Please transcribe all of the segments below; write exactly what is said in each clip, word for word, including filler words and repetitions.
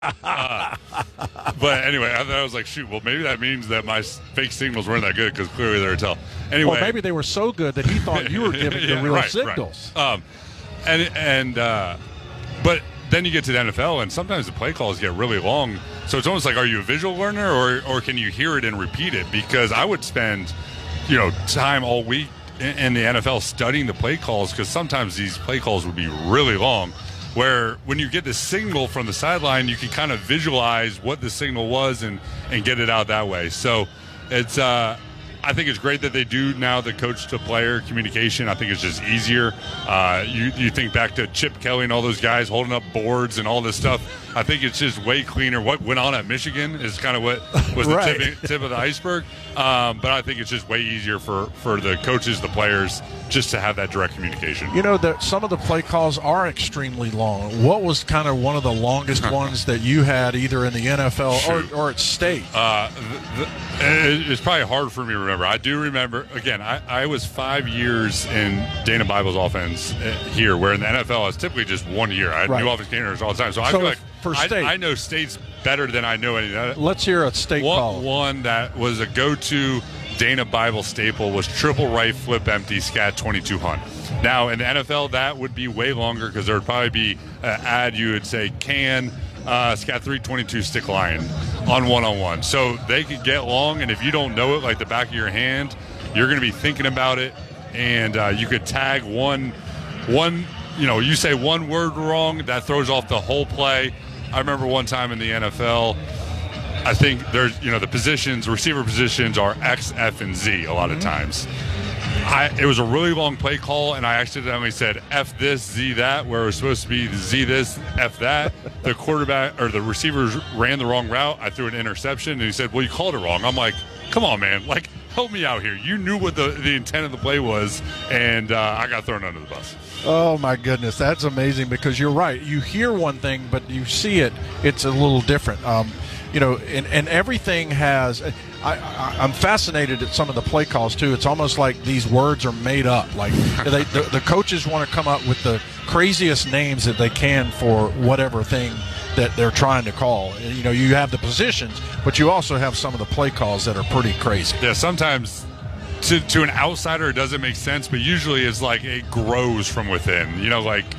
uh, but anyway, I, I was like, shoot, well, maybe that means that my fake signals weren't that good because clearly they're a tell. Anyway, or maybe they were so good that he thought you were giving yeah, the real right, signals. Right. Um, and and uh, but then you get to the N F L, and sometimes the play calls get really long. So it's almost like, are you a visual learner, or or can you hear it and repeat it? Because I would spend, you know, time all week in, in the N F L studying the play calls, because sometimes these play calls would be really long. Where when you get the signal from the sideline, you can kind of visualize what the signal was and, and get it out that way. So it's uh, I think it's great that they do now the coach-to-player communication. I think it's just easier. Uh, you, you think back to Chip Kelly and all those guys holding up boards and all this stuff. I think it's just way cleaner. What went on at Michigan is kind of what was the right. tip, tip of the iceberg. Um, but I think it's just way easier for, for the coaches, the players, just to have that direct communication. You know, the, some of the play calls are extremely long. What was kind of one of the longest ones that you had either in the N F L or, or at State? Uh, the, the, it's probably hard for me to remember. I do remember, again, I, I was five years in Dana Bible's offense here, where in the N F L I was typically just one year. I had right. new offense coordinators all the time. So, so I feel like for State, I, I know State's better than I know any other. Let's hear a State one, call. One that was a go-to Dana Bible staple was triple right, flip empty, scat twenty-two hunt. Now, in the N F L, that would be way longer because there would probably be an ad you would say, can uh, scat three twenty-two stick lion on one-on-one. So they could get long, and if you don't know it like the back of your hand, you're going to be thinking about it, and uh, you could tag one, one, you know, you say one word wrong, that throws off the whole play. I remember one time in the N F L, I think there's, you know, the positions, receiver positions are X, F, and Z a lot mm-hmm. of times. I, it was a really long play call, and I accidentally said F this, Z that, where it was supposed to be Z this, F that. The quarterback or the receivers ran the wrong route. I threw an interception, and he said, well, you called it wrong. I'm like, come on, man. Like, help me out here. You knew what the, the intent of the play was, and uh, I got thrown under the bus. Oh, my goodness. That's amazing because you're right. You hear one thing, but you see it, it's a little different. Um, you know, and, and everything has I, I, I'm fascinated at some of the play calls, too. It's almost like these words are made up. Like they, the, the coaches want to come up with the craziest names that they can for whatever thing that they're trying to call. You know, you have the positions, but you also have some of the play calls that are pretty crazy. Yeah, sometimes to, to an outsider it doesn't make sense, but usually it's like it grows from within. You know, like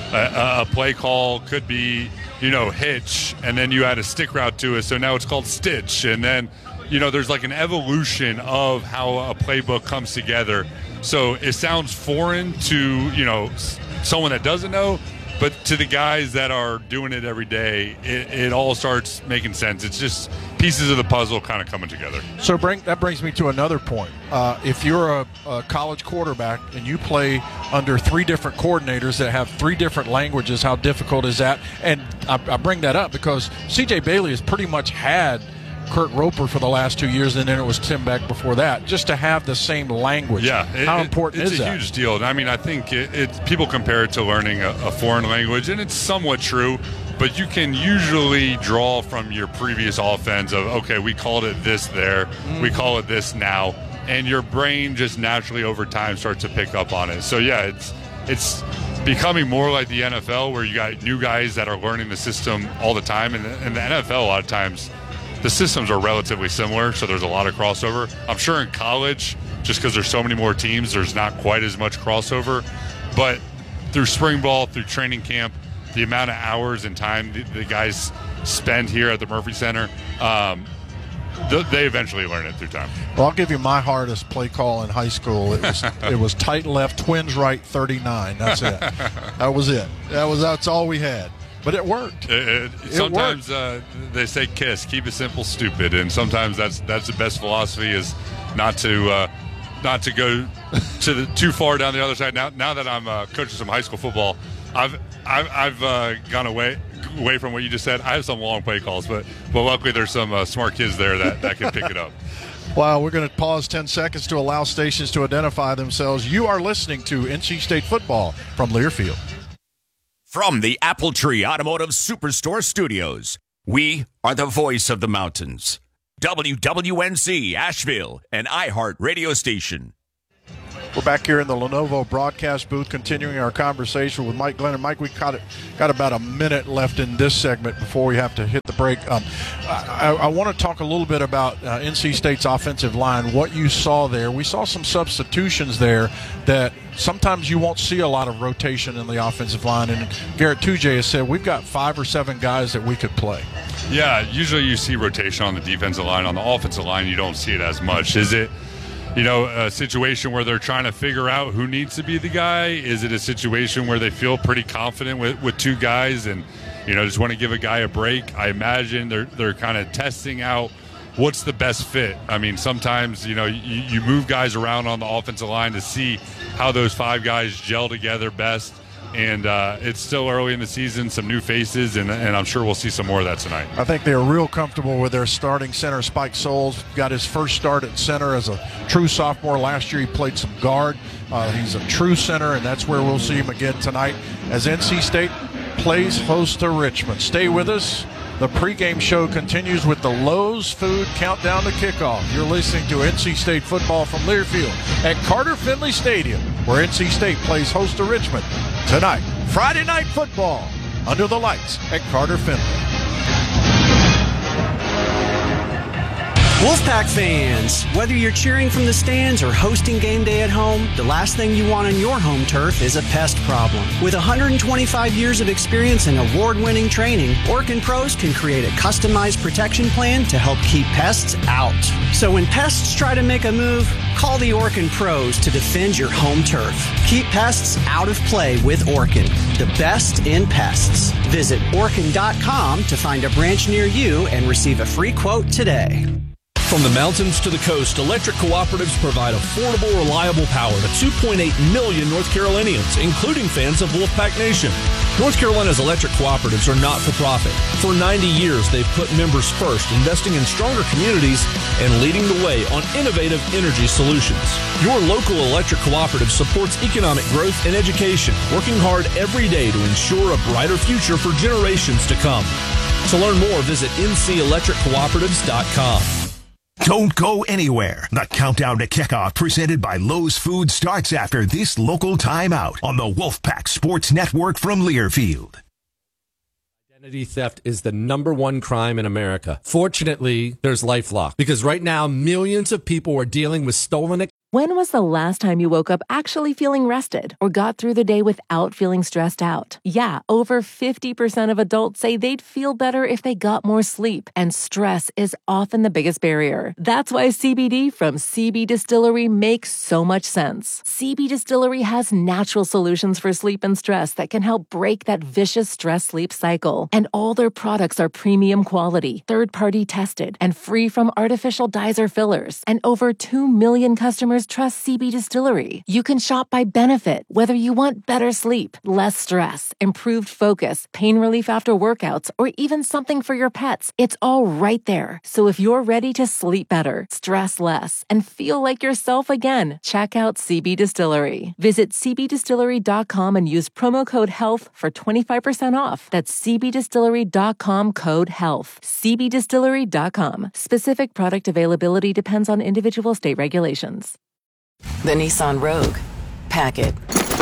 a, a play call could be, you know, hitch, and then you add a stick route to it, so now it's called stitch, and then, you know, there's like an evolution of how a playbook comes together. So it sounds foreign to, you know, someone that doesn't know, but to the guys that are doing it every day, it, it all starts making sense. It's just pieces of the puzzle kind of coming together. So bring, that brings me to another point. Uh, if you're a, a college quarterback and you play under three different coordinators that have three different languages, how difficult is that? And I, I bring that up because C J Bailey has pretty much had Kurt Roper for the last two years, and then it was Tim Beck before that, just to have the same language. Yeah. How it, important it's is that? It's a huge deal. I mean, I think it, it, people compare it to learning a, a foreign language, and it's somewhat true, but you can usually draw from your previous offense of, okay, we called it this there, mm. we call it this now, and your brain just naturally over time starts to pick up on it. So, yeah, it's it's becoming more like the N F L where you got new guys that are learning the system all the time, and in the N F L a lot of times the systems are relatively similar, so there's a lot of crossover. I'm sure in college, just because there's so many more teams, there's not quite as much crossover. But through spring ball, through training camp, the amount of hours and time the, the guys spend here at the Murphy Center, um, th- they eventually learn it through time. Well, I'll give you my hardest play call in high school. It was it was tight left, twins right, thirty-nine. That's it. That was it. That was that's all we had. But it worked. It, it, it sometimes worked. Uh, they say KISS, keep it simple, stupid, and sometimes that's that's the best philosophy is not to uh, not to go to the, too far down the other side. Now, now that I'm uh, coaching some high school football, I've I've, I've uh, gone away away from what you just said. I have some long play calls, but but luckily there's some uh, smart kids there that, that can pick it up. Wow, we're going to pause ten seconds to allow stations to identify themselves. You are listening to N C State football from Learfield. From the Apple Tree Automotive Superstore Studios, we are the voice of the mountains. W W N C Asheville, an iHeart radio station. We're back here in the Lenovo broadcast booth continuing our conversation with Mike Glennon. Mike, we got, it, got about a minute left in this segment before we have to hit the break. Um, I, I want to talk a little bit about uh, N C State's offensive line, what you saw there. We saw some substitutions there that sometimes you won't see a lot of rotation in the offensive line. And Garrett Tujague has said we've got five or seven guys that we could play. Yeah, usually you see rotation on the defensive line. On the offensive line, you don't see it as much. Is it, you know, a situation where they're trying to figure out who needs to be the guy? Is it a situation where they feel pretty confident with, with two guys and, you know, just want to give a guy a break? I imagine they're they're kind of testing out what's the best fit. I mean, sometimes, you know, you, you move guys around on the offensive line to see how those five guys gel together best. And uh, it's still early in the season, some new faces, and, and I'm sure we'll see some more of that tonight. I think they're real comfortable with their starting center. Spike Souls got his first start at center as a true sophomore. Last year he played some guard. Uh, he's a true center, and that's where we'll see him again tonight as N C State plays host to Richmond. Stay with us. The pregame show continues with the Lowe's Food Countdown to Kickoff. You're listening to N C State football from Learfield at Carter Finley Stadium, where N C State plays host to Richmond tonight. Friday night football under the lights at Carter Finley. Wolfpack fans, whether you're cheering from the stands or hosting game day at home, the last thing you want on your home turf is a pest problem. With one hundred twenty-five years of experience and award-winning training, Orkin Pros can create a customized protection plan to help keep pests out. So when pests try to make a move, call the Orkin Pros to defend your home turf. Keep pests out of play with Orkin, the best in pests. Visit orkin dot com to find a branch near you and receive a free quote today. From the mountains to the coast, electric cooperatives provide affordable, reliable power to two point eight million North Carolinians, including fans of Wolfpack Nation. North Carolina's electric cooperatives are not-for-profit. For ninety years, they've put members first, investing in stronger communities and leading the way on innovative energy solutions. Your local electric cooperative supports economic growth and education, working hard every day to ensure a brighter future for generations to come. To learn more, visit n c electric cooperatives dot com. Don't go anywhere. The Countdown to Kickoff presented by Lowe's Food starts after this local timeout on the Wolfpack Sports Network from Learfield. Identity theft is the number one crime in America. Fortunately, there's LifeLock, because right now millions of people are dealing with stolen. When was the last time you woke up actually feeling rested or got through the day without feeling stressed out? Yeah, over fifty percent of adults say they'd feel better if they got more sleep, and stress is often the biggest barrier. That's why C B D from C B Distillery makes so much sense. C B Distillery has natural solutions for sleep and stress that can help break that vicious stress-sleep cycle. And all their products are premium quality, third-party tested, and free from artificial dyes or fillers. And over two million customers trust C B Distillery. You can shop by benefit, whether you want better sleep, less stress, improved focus, pain relief after workouts, or even something for your pets. It's all right there. So if you're ready to sleep better, stress less, and feel like yourself again, check out C B Distillery. Visit c b distillery dot com and use promo code HEALTH for twenty-five percent off. That's c b distillery dot com code HEALTH. c b distillery dot com. Specific product availability depends on individual state regulations. The Nissan Rogue. Pack it.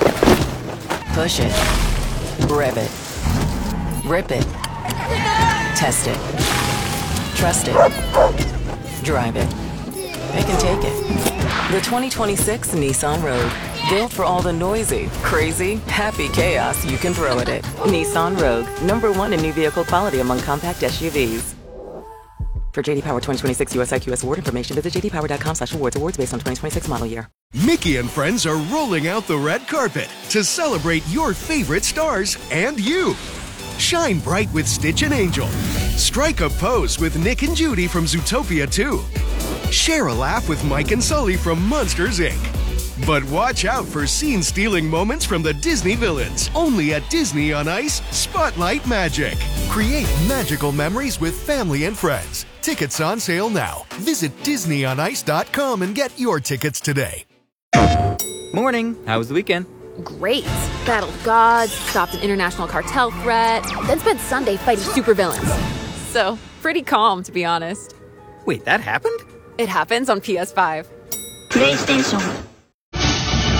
Push it. Rev it. Rip it. Test it. Trust it. Drive it. They can take it. The twenty twenty-six Nissan Rogue. Built for all the noisy, crazy, happy chaos you can throw at it. Nissan Rogue. Number one in new vehicle quality among compact S U Vs. For J D Power twenty twenty-six U S I Q S award information, visit j d power dot com slash awards. Awards based on twenty twenty-six model year. Mickey and friends are rolling out the red carpet to celebrate your favorite stars and you. Shine bright with Stitch and Angel. Strike a pose with Nick and Judy from Zootopia two. Share a laugh with Mike and Sully from Monsters, Incorporated. But watch out for scene-stealing moments from the Disney villains. Only at Disney on Ice, Spotlight Magic. Create magical memories with family and friends. Tickets on sale now. Visit disney on ice dot com and get your tickets today. Morning. How was the weekend? Great. Battled gods, stopped an international cartel threat, then spent Sunday fighting supervillains. So, pretty calm, to be honest. Wait, that happened? It happens on P S five. PlayStation.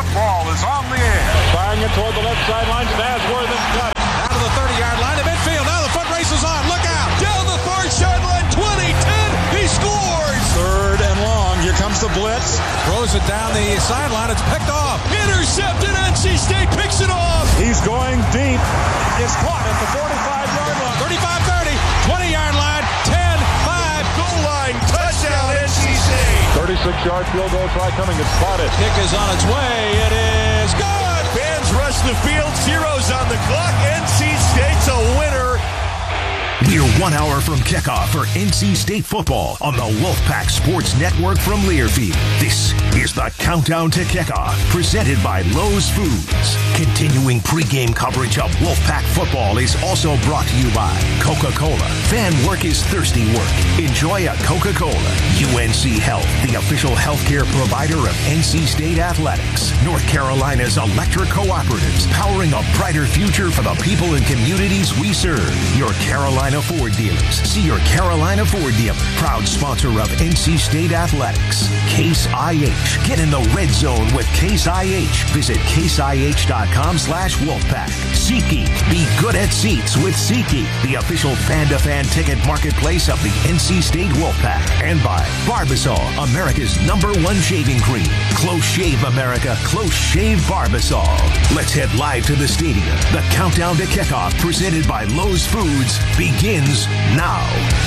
Ball is on the air. Firing it toward the left sideline. Nasworth has got it. Out to the thirty-yard line to midfield. Now the foot race is on. Look out. Down the far sideline. twenty, ten. He scores. Third and long. Here comes the blitz. Throws it down the sideline. It's picked off. Intercepted. N C State picks it off. He's going deep. It's caught at the forty-five-yard line. thirty-five thirty. twenty-yard line. ten five. Goal line. Touchdown N C State. thirty-six-yard field goal try coming. It's spotted. Kick is on its way. It is good. Fans rush the field. Zeros on the clock. N C State's a winner. We're one hour from kickoff for N C State football on the Wolfpack Sports Network from Learfield. This is the Countdown to Kickoff, presented by Lowe's Foods. Continuing pregame coverage of Wolfpack football is also brought to you by Coca-Cola. Fan work is thirsty work. Enjoy a Coca-Cola. U N C Health, the official healthcare provider of N C State athletics. North Carolina's electric cooperatives, powering a brighter future for the people and communities we serve. Your Carolina Ford dealers. See your Carolina Ford dealer. Proud sponsor of N C State athletics. Case I H. Get in the red zone with Case I H. Visit caseih.com slash Wolfpack. SeatGeek. Be good at seats with SeatGeek, the official fan-to-fan ticket marketplace of the N C State Wolfpack. And by Barbasol, America's number one shaving cream. Close Shave America. Close Shave Barbasol. Let's head live to the stadium. The Countdown to Kickoff, presented by Lowe's Foods, begins now.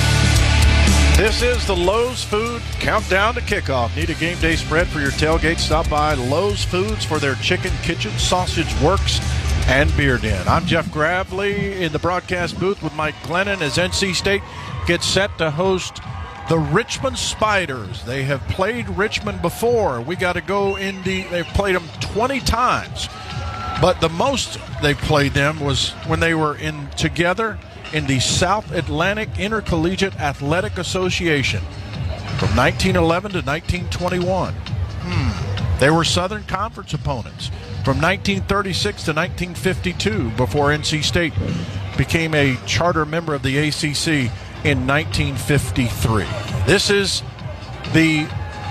This is the Lowe's Food Countdown to Kickoff. Need a game day spread for your tailgate? Stop by Lowe's Foods for their chicken kitchen, sausage works, and beer den. I'm Jeff Gravely in the broadcast booth with Mike Glennon as N C State gets set to host the Richmond Spiders. They have played Richmond before. We got to go in the, they've played them twenty times. But the most they played them was when they were in together in the South Atlantic Intercollegiate Athletic Association from nineteen eleven to nineteen twenty-one. Hmm. They were Southern Conference opponents from nineteen thirty-six to nineteen fifty-two before N C State became a charter member of the A C C in nineteen fifty-three. This is the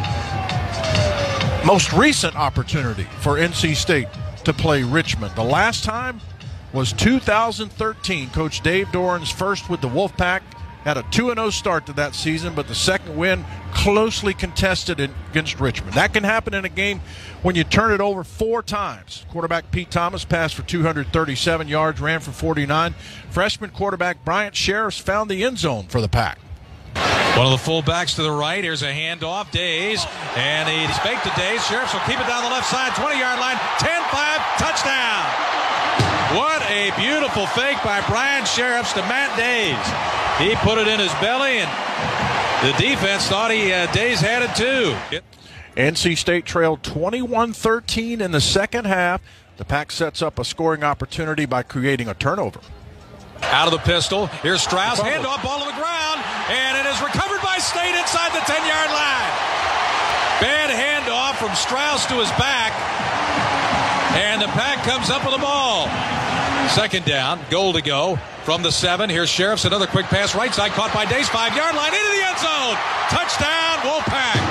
most recent opportunity for N C State to play Richmond. The last time was two thousand thirteen. Coach Dave Doran's first with the Wolfpack. Had a two and oh start to that season, but the second win closely contested against Richmond. That can happen in a game when you turn it over four times. Quarterback Pete Thomas passed for two hundred thirty-seven yards, ran for forty-nine. Freshman quarterback Bryant Sheriffs found the end zone for the Pack. One of the fullbacks to the right. Here's a handoff. Days. And he's faked to Days. Sheriffs will keep it down the left side. twenty-yard line. ten five. Touchdown. What a beautiful fake by Brian Sheriffs to Matt Days. He put it in his belly, and the defense thought he uh, Days had it too. It- N C State trailed twenty-one thirteen in the second half. The Pack sets up a scoring opportunity by creating a turnover. Out of the pistol. Here's Strauss. Handoff, ball on the ground. And it is recovered by State inside the ten-yard line. Bad handoff from Strauss to his back. And the Pack comes up with the ball. Second down. Goal to go from the seven. Here's Sheriffs. Another quick pass right side. Caught by Days. Five-yard line into the end zone. Touchdown, Wolfpack.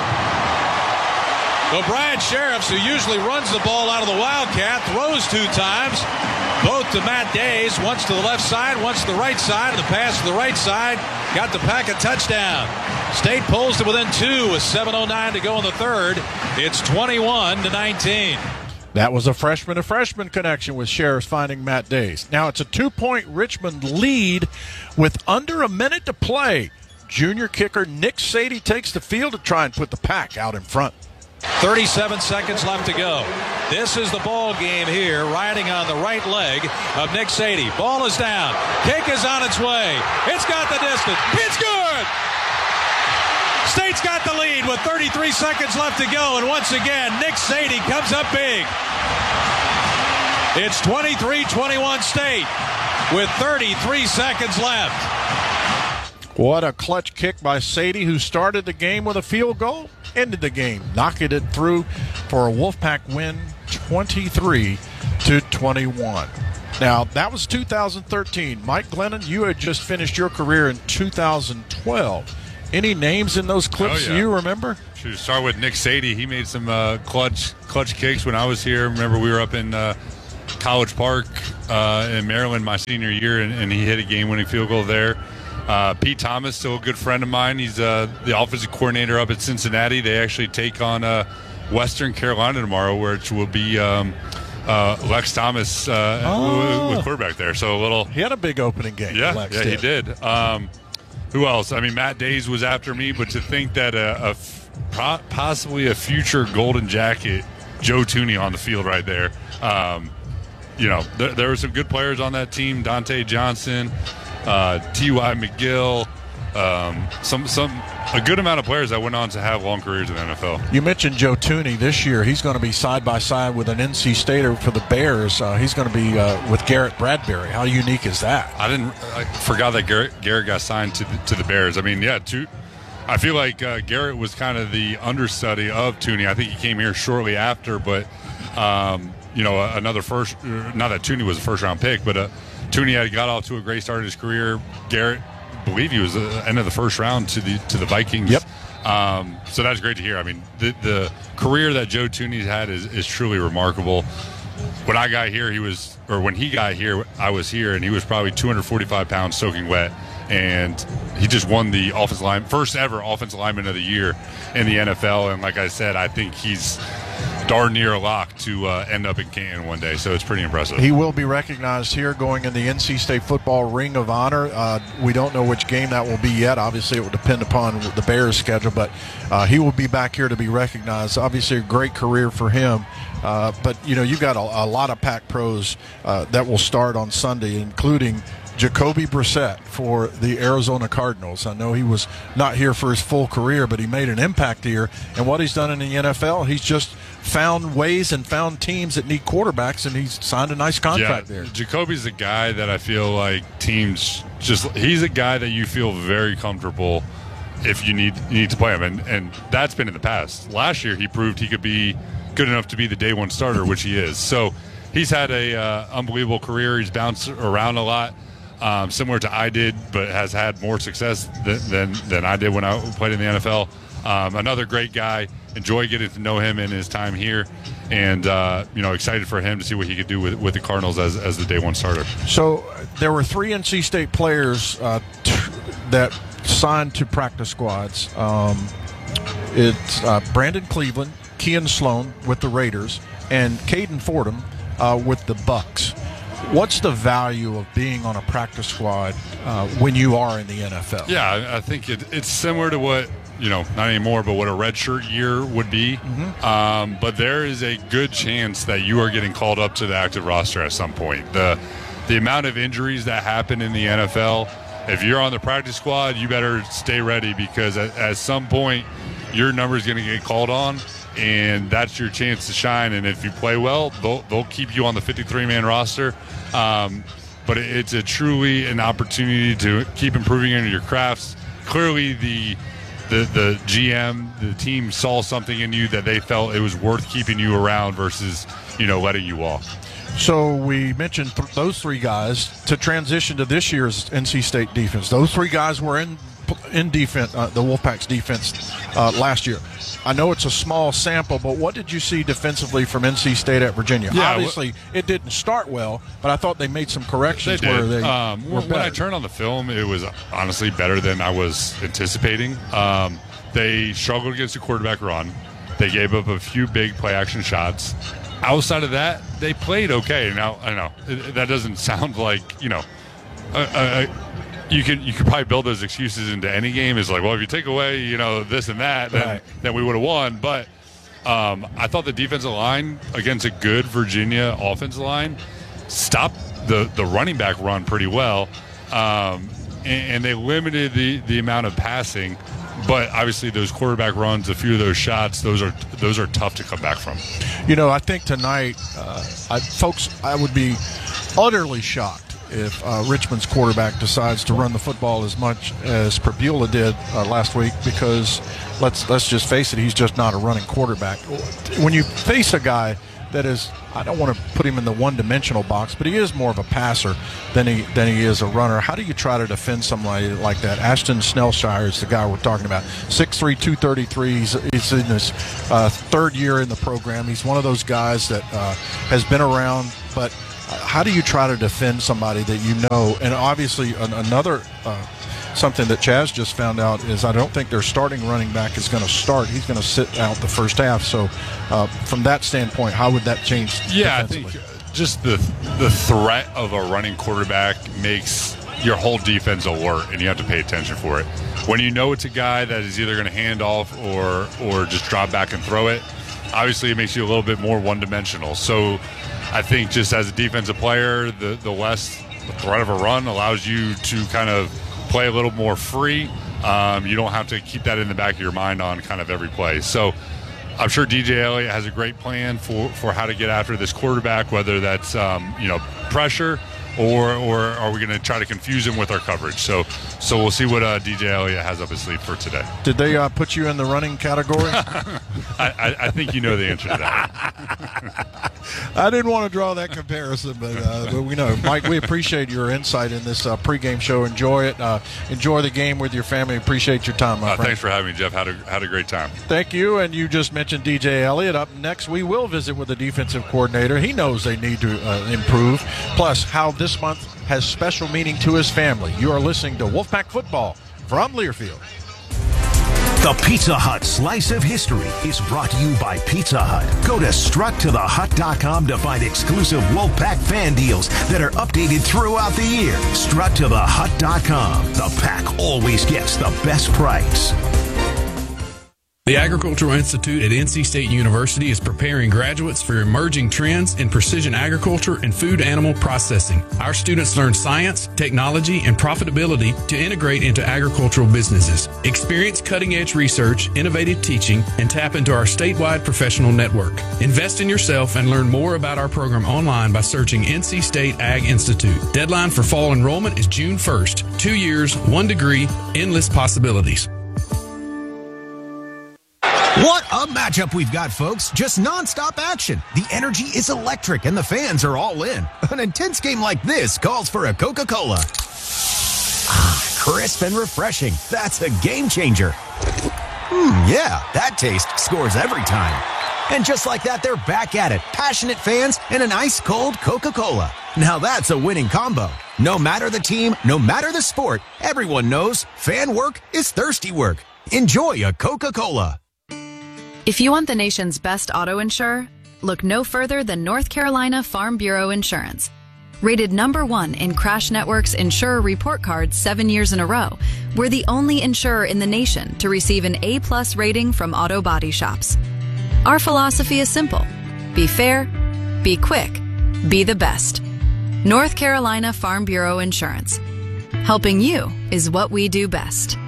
So Brian Sheriffs, who usually runs the ball out of the Wildcat, throws two times. Both to Matt Days, once to the left side, once to the right side. The pass to the right side got the Pack a touchdown. State pulls to within two with seven oh nine to go in the third. It's twenty-one to nineteen. That was a freshman-to-freshman connection with Sheriffs finding Matt Days. Now it's a two-point Richmond lead with under a minute to play. Junior kicker Nick Sadie takes the field to try and put the Pack out in front. thirty-seven seconds left to go. This is the ball game here, riding on the right leg of Nick Sadie. Ball is down. Kick is on its way. It's got the distance. It's good! State's got the lead with thirty-three seconds left to go, and once again, Nick Sadie comes up big. It's twenty-three twenty-one State with thirty-three seconds left. What a clutch kick by Sadie, who started the game with a field goal, ended the game, knocking it through for a Wolfpack win, twenty-three to twenty-one. Now, that was two thousand thirteen. Mike Glennon, you had just finished your career in two thousand twelve. Any names in those clips Oh, yeah. you remember? Should start with Nick Sadie. He made some uh, clutch clutch kicks when I was here. Remember, we were up in uh, College Park uh, in Maryland my senior year, and, and he hit a game-winning field goal there. Uh, Pete Thomas, still a good friend of mine. He's uh, the offensive coordinator up at Cincinnati. They actually take on uh, Western Carolina tomorrow, which will be um, uh, Lex Thomas uh, Oh. with quarterback there. So a little. He had a big opening game. Yeah, Lex yeah, did. he did. Um, who else? I mean, Matt Days was after me, but to think that a, a f- po- possibly a future Golden Jacket, Joe Tooney on the field right there. Um, you know, there, there were some good players on that team. Dante Johnson, uh, T Y McGill, um, some some a good amount of players that went on to have long careers in the N F L. You mentioned Joe Tooney. This year, he's going to be side by side with an N C Stater for the Bears. Uh, he's going to be uh, with Garrett Bradbury. How unique is that? I didn't. I forgot that Garrett, Garrett got signed to the, to the Bears. I mean, yeah, two, I feel like uh, Garrett was kind of the understudy of Tooney. I think he came here shortly after, but um, you know, another first. Not that Tooney was a first round pick, but uh, Tooney had got off to a great start in his career. Garrett, I believe he was the end of the first round to the to the Vikings. Yep. Um, so that's great to hear. I mean, the, the career that Joe Tooney's had is, is truly remarkable. When I got here, he was, or when he got here, I was here, and he was probably two hundred forty-five pounds soaking wet, and he just won the offensive line first ever offensive lineman of the year in the N F L. And like I said, I think he's darn near a lock to uh, end up in Canton one day. So it's pretty impressive. He will be recognized here going in the N C State Football Ring of Honor. Uh, we don't know which game that will be yet. Obviously, it will depend upon the Bears' schedule, but uh, he will be back here to be recognized. Obviously, a great career for him. Uh, but, you know, you've got a, a lot of Pac Pros uh, that will start on Sunday, including Jacoby Brissett for the Arizona Cardinals. I know he was not here for his full career, but he made an impact here. And what he's done in the N F L, he's just found ways and found teams that need quarterbacks, and he's signed a nice contract yeah, there. Jacoby's a guy that I feel like teams just – he's a guy that you feel very comfortable if you need you need to play him. And, and that's been in the past. Last year he proved he could be good enough to be the day one starter, which he is. So he's had a uh, unbelievable career. He's bounced around a lot. Um, similar to I did, but has had more success than, than than I did when I played in the N F L. Um, another great guy. Enjoy getting to know him in his time here, and uh, you know, excited for him to see what he could do with, with the Cardinals as, as the day one starter. So there were three N C State players uh, t- that signed to practice squads. Um, it's uh, Brandon Cleveland, Kean Sloan with the Raiders, and Caden Fordham uh, with the Bucks. What's the value of being on a practice squad uh, when you are in the N F L? Yeah, I, I think it, it's similar to what, you know, not anymore, but what a redshirt year would be. Mm-hmm. Um, but there is a good chance that you are getting called up to the active roster at some point. The the amount of injuries that happen in the N F L, if you're on the practice squad, you better stay ready, because at, at some point your number is going to get called on, and that's your chance to shine. And if you play well, they'll, they'll keep you on the fifty-three man roster. Um, but it, it's a truly an opportunity to keep improving in your crafts. Clearly, the the the G M, the team saw something in you that they felt it was worth keeping you around versus, you know, letting you walk. So we mentioned th- those three guys to transition to this year's N C State defense. Those three guys were in in defense, uh, the Wolfpack's defense uh, last year. I know it's a small sample, but what did you see defensively from N C State at Virginia? Yeah, Obviously, it didn't start well, but I thought they made some corrections they where did. they um, were when better. I turned on the film, it was honestly better than I was anticipating. Um, they struggled against the quarterback run. They gave up a few big play action shots. Outside of that, they played okay. Now, I know it, that doesn't sound like, you know, uh, uh, you can you could probably build those excuses into any game. It's like, well, if you take away, you know, this and that, then, Right. then we would have won. But um, I thought the defensive line against a good Virginia offensive line stopped the, the running back run pretty well, um, and, and they limited the, the amount of passing. But obviously, those quarterback runs, a few of those shots, those are those are tough to come back from. You know, I think tonight, uh, I, folks, I would be utterly shocked if uh, Richmond's quarterback decides to run the football as much as Prabula did uh, last week, because let's let's just face it, he's just not a running quarterback. When you face a guy that is, I don't want to put him in the one-dimensional box, but he is more of a passer than he than he is a runner. How do you try to defend somebody like that? Ashton Snellshire is the guy we're talking about. six three, two thirty-three. He's, he's in his uh, third year in the program. He's one of those guys that uh, has been around, but how do you try to defend somebody that you know? And obviously an, another uh, something that Chaz just found out is I don't think their starting running back is going to start. He's going to sit out the first half. So uh, from that standpoint, how would that change Yeah, I think just the the threat of a running quarterback makes your whole defense alert, and you have to pay attention for it. When you know it's a guy that is either going to hand off or or just drop back and throw it, obviously it makes you a little bit more one-dimensional. So I think just as a defensive player, the, the less the threat of a run allows you to kind of play a little more free. Um, you don't have to keep that in the back of your mind on kind of every play. So I'm sure D J Elliott has a great plan for, for how to get after this quarterback, whether that's um, you know pressure or or are we going to try to confuse him with our coverage. So so we'll see what uh, D J Elliott has up his sleeve for today. Did they uh, put you in the running category? I, I, I think you know the answer to that. I didn't want to draw that comparison, but, uh, but we know. Mike, we appreciate your insight in this uh, pregame show. Enjoy it. Uh, enjoy the game with your family. Appreciate your time, my uh, friend. Thanks for having me, Jeff. Had a, had a great time. Thank you. And you just mentioned D J Elliott. Up next, we will visit with the defensive coordinator. He knows they need to uh, improve. Plus, how this month has special meaning to his family. You are listening to Wolfpack Football from Learfield. The Pizza Hut Slice of History is brought to you by Pizza Hut. Go to struck to the hut dot com to find exclusive Wolfpack fan deals that are updated throughout the year. struck to the hut dot com. The pack always gets the best price. The Agricultural Institute at N C State University is preparing graduates for emerging trends in precision agriculture and food animal processing. Our students learn science, technology, and profitability to integrate into agricultural businesses. Experience cutting-edge research, innovative teaching, and tap into our statewide professional network. Invest in yourself and learn more about our program online by searching N C State Ag Institute. Deadline for fall enrollment is June first. Two years, one degree, endless possibilities. What a matchup we've got, folks. Just nonstop action. The energy is electric and the fans are all in. An intense game like this calls for a Coca-Cola. Ah, crisp and refreshing. That's a game changer. Hmm, yeah, that taste scores every time. And just like that, they're back at it. Passionate fans and an ice-cold Coca-Cola. Now that's a winning combo. No matter the team, no matter the sport, everyone knows fan work is thirsty work. Enjoy a Coca-Cola. If you want the nation's best auto insurer, look no further than North Carolina Farm Bureau Insurance. Rated number one in Crash Network's Insurer Report Card seven years in a row, we're the only insurer in the nation to receive an A-plus rating from auto body shops. Our philosophy is simple. Be fair, be quick, be the best. North Carolina Farm Bureau Insurance. Helping you is what we do best.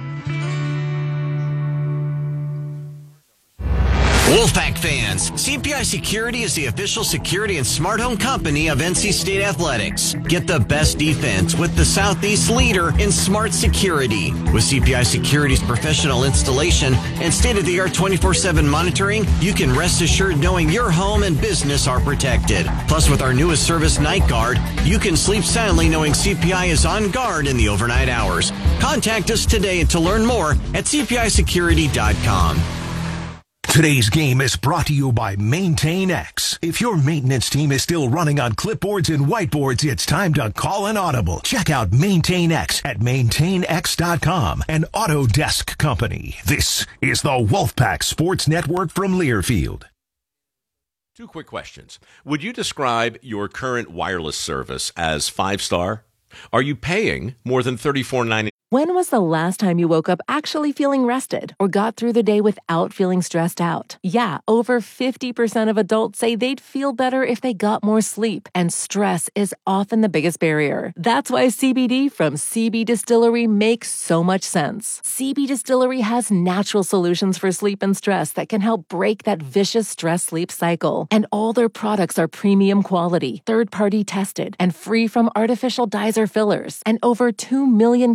Wolfpack fans, C P I Security is the official security and smart home company of N C State Athletics. Get the best defense with the Southeast leader in smart security. With C P I Security's professional installation and state-of-the-art twenty-four seven monitoring, you can rest assured knowing your home and business are protected. Plus, with our newest service, Night Guard, you can sleep soundly knowing C P I is on guard in the overnight hours. Contact us today to learn more at C P I security dot com. Today's game is brought to you by Maintain X. If your maintenance team is still running on clipboards and whiteboards, it's time to call an audible. Check out Maintain X at maintain x dot com, an Autodesk company. This is the Wolfpack Sports Network from Learfield. Two quick questions. Would you describe your current wireless service as five-star? Are you paying more than thirty-four ninety-nine? When was the last time you woke up actually feeling rested or got through the day without feeling stressed out? Yeah, over fifty percent of adults say they'd feel better if they got more sleep, and stress is often the biggest barrier. That's why C B D from C B Distillery makes so much sense. C B Distillery has natural solutions for sleep and stress that can help break that vicious stress-sleep cycle. And all their products are premium quality, third-party tested, and free from artificial dyes or fillers. And over two million customers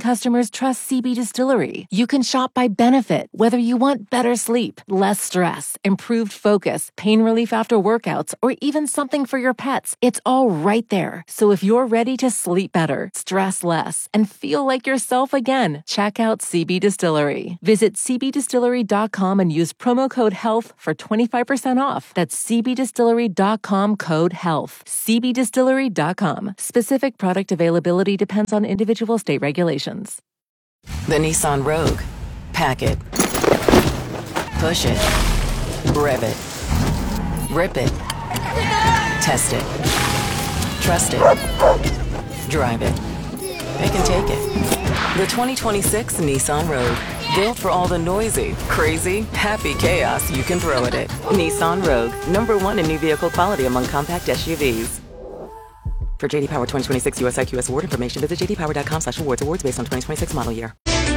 drivers trust C B Distillery. You can shop by benefit, whether you want better sleep, less stress, improved focus, pain relief after workouts, or even something for your pets. It's all right there. So if you're ready to sleep better, stress less, and feel like yourself again, check out C B Distillery. Visit c b distillery dot com and use promo code HEALTH for twenty-five percent off. That's c b distillery dot com code HEALTH. c b distillery dot com. Specific product availability depends on individual state regulations. The Nissan Rogue. Pack it. Push it. Rev it. Rip it. Test it. Trust it. Drive it. It can take it. The twenty twenty-six Nissan Rogue. Built for all the noisy, crazy, happy chaos you can throw at it. Nissan Rogue. Number one in new vehicle quality among compact S U Vs. For J D Power twenty twenty-six U S I Q S award information, visit j d power dot com slash awards. Awards based on twenty twenty-six model year.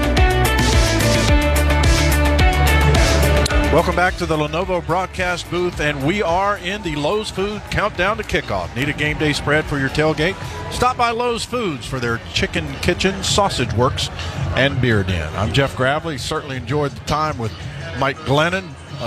Welcome back to the Lenovo broadcast booth, and we are in the Lowe's Food Countdown to Kickoff. Need a game day spread for your tailgate? Stop by Lowe's Foods for their Chicken Kitchen, Sausage Works, and Beer Den. I'm Jeff Gravely. Certainly enjoyed the time with Mike Glennon. A,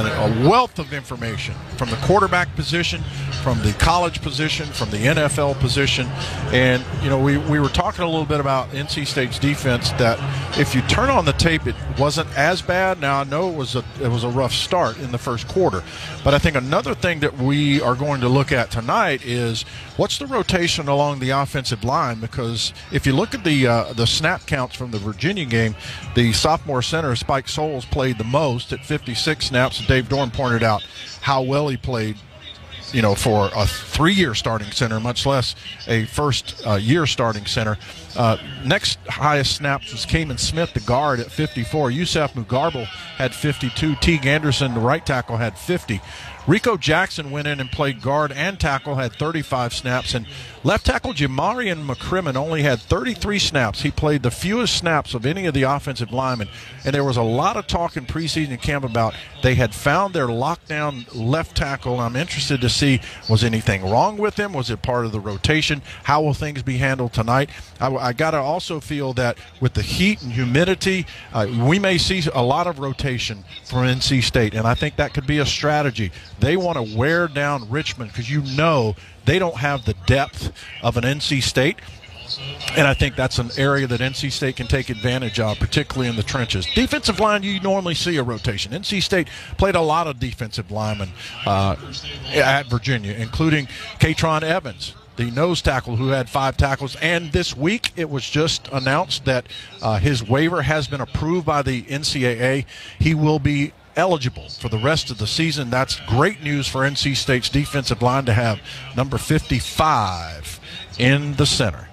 a wealth of information from the quarterback position, from the college position, from the N F L position. And, you know, we, we were talking a little bit about N C State's defense, that if you turn on the tape, it wasn't as bad. Now, I know it was a it was a rough start in the first quarter. But I think another thing that we are going to look at tonight is what's the rotation along the offensive line, because if you look at the uh, the snap counts from the Virginia game, the sophomore center, Spike Souls, played the most at fifty-six snaps. Dave Dorn pointed out how well he played, you know, for a three-year starting center, much less a first-year uh, starting center. Uh, next highest snaps was Kamen Smith, the guard, at fifty-four. Yusef Mugarble had fifty-two. Teague Anderson, the right tackle, had fifty. Rico Jackson went in and played guard and tackle, had thirty-five snaps. And left tackle Jamarian McCrimmon only had thirty-three snaps. He played the fewest snaps of any of the offensive linemen. And there was a lot of talk in preseason camp about they had found their lockdown left tackle. I'm interested to see, was anything wrong with him? Was it part of the rotation? How will things be handled tonight? I, I got to also feel that with the heat and humidity, uh, we may see a lot of rotation from N C State. And I think that could be a strategy. They want to wear down Richmond because you know they don't have the depth of an N C State. And I think that's an area that N C State can take advantage of, particularly in the trenches. Defensive line, you normally see a rotation. N C State played a lot of defensive linemen uh, at Virginia, including Katron Evans, the nose tackle, who had five tackles. And this week it was just announced that uh, his waiver has been approved by the N C double A. He will be eligible for the rest of the season. That's great news for N C State's defensive line to have number fifty-five in the center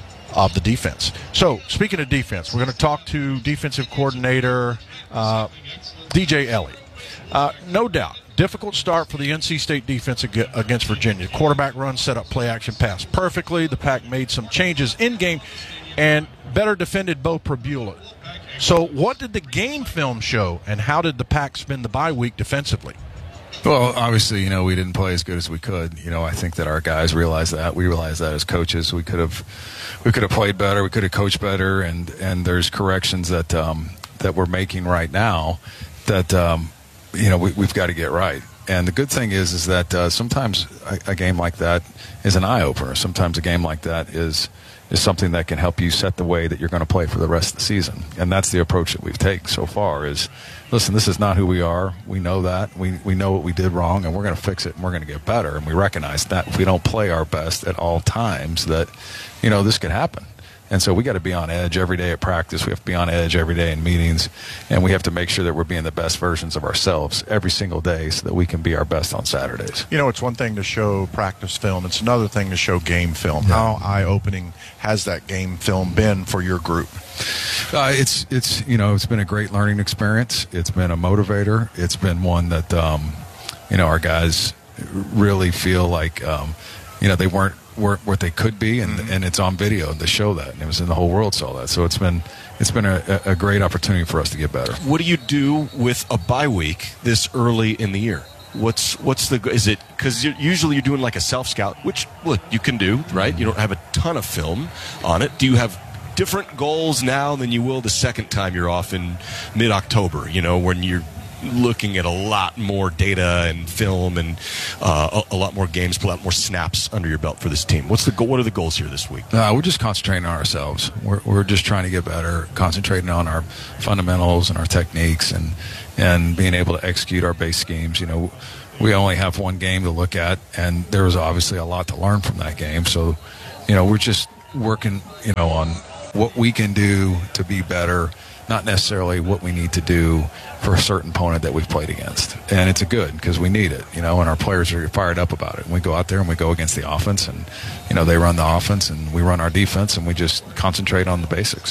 of the defense. So, speaking of defense, we're going to talk to defensive coordinator uh, D J Elliott. Uh, no doubt, difficult start for the N C State defense against Virginia. Quarterback run, set up, play action, pass perfectly. The Pack made some changes in-game and better defended Bo Prabula. So what did the game film show, and how did the Pack spend the bye week defensively? Well, obviously, you know, we didn't play as good as we could. You know, I think that our guys realized that. We realized that as coaches. We could have we could have played better. We could have coached better. And, and there's corrections that um, that we're making right now that, um, you know, we, we've got to get right. And the good thing is is that uh, sometimes a, a game like that is an eye-opener. Sometimes a game like that is is something that can help you set the way that you're going to play for the rest of the season. And that's the approach that we've taken so far is, listen, this is not who we are. We know that. We we know what we did wrong, and we're going to fix it, and we're going to get better. And we recognize that if we don't play our best at all times, that, you know, this could happen. And so we got to be on edge every day at practice. We have to be on edge every day in meetings, and we have to make sure that we're being the best versions of ourselves every single day so that we can be our best on Saturdays. You know, it's one thing to show practice film. It's another thing to show game film. Yeah. How eye-opening has that game film been for your group? Uh, it's, it's you know, it's been a great learning experience. It's been a motivator. It's been one that, um, you know, our guys really feel like, um, you know, they weren't Where, what they could be, and mm-hmm. and it's on video to show that, and it was in the whole world saw that. So it's been it's been a, a great opportunity for us to get better. What do you do with a bye week this early in the year? What's what's the is it because usually you're doing like a self scout, which look you can do, right? You don't have a ton of film on it. Do you have different goals now than you will the second time you're off in mid-October, you know, when you're looking at a lot more data and film and uh, a, a lot more games, a lot more snaps under your belt for this team. What's the goal? What are the goals here this week? Uh, we're just concentrating on ourselves. We're, we're just trying to get better, concentrating on our fundamentals and our techniques and, and being able to execute our base schemes. You know, we only have one game to look at, and there was obviously a lot to learn from that game. So, you know, we're just working, you know, on what we can do to be better, not necessarily what we need to do for a certain opponent that we've played against. And it's a good because we need it, you know, and our players are fired up about it. And we go out there and we go against the offense, and, you know, they run the offense and we run our defense, and we just concentrate on the basics.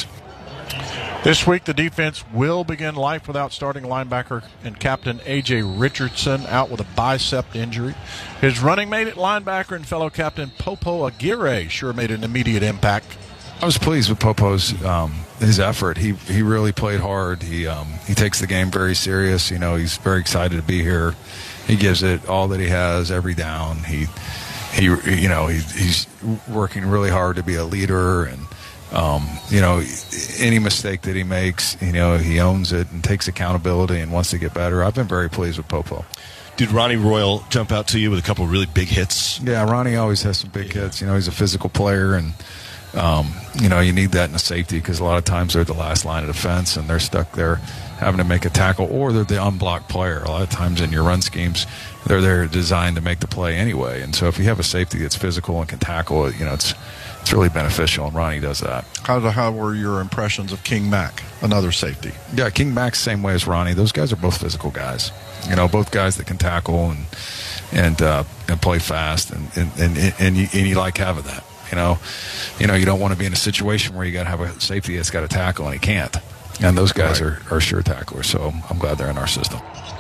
This week, the defense will begin life without starting linebacker and captain A J Richardson out with a bicep injury. His running mate at linebacker and fellow captain Popo Aguirre sure made an immediate impact. I was pleased with Popo's um, his effort. He he really played hard. He um, he takes the game very serious. You know, he's very excited to be here. He gives it all that he has every down. He he you know he, he's working really hard to be a leader, and um, you know, any mistake that he makes, you know, he owns it and takes accountability and wants to get better. I've been very pleased with Popo. Did Ronnie Royal jump out to you with a couple of really big hits? Yeah, Ronnie always has some big hits. You know, he's a physical player, and Um, you know, you need that in a safety because a lot of times they're the last line of defense and they're stuck there having to make a tackle, or they're the unblocked player. A lot of times in your run schemes, they're there designed to make the play anyway. And so if you have a safety that's physical and can tackle it, you know, it's it's really beneficial, and Ronnie does that. How, how were your impressions of King Mack, another safety? Yeah, King Mack's the same way as Ronnie. Those guys are both physical guys. You know, both guys that can tackle and and uh, and play fast, and and, and, and, you, and you like having that. You know, you know, you don't want to be in a situation where you got to have a safety that's got to tackle and he can't. And those guys right. are, are sure tacklers. So I'm glad they're in our system.